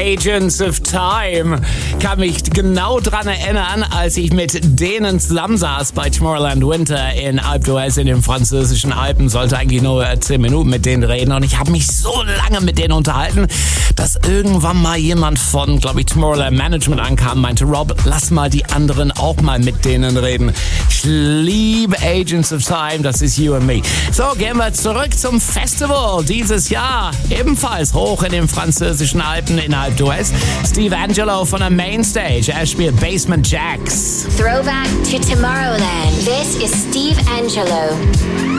Agents of Time. Kann mich genau dran erinnern, als ich mit denen zusammen saß bei Tomorrowland Winter in Alpe d'Huez in den französischen Alpen. Sollte eigentlich nur 10 Minuten mit denen reden und ich habe mich so lange mit denen unterhalten, dass irgendwann mal jemand von, glaube ich, Tomorrowland Management ankam und meinte, Rob, lass mal die anderen auch mal mit denen reden. Ich liebe Agents of Time, das ist You and Me. So, gehen wir zurück zum Festival dieses Jahr. Ebenfalls hoch in den französischen Alpen in Alpe d'Huez. Steve Angello von der Mainstage. Er spielt Basement Jaxx. Throwback to Tomorrowland. This is Steve Angello.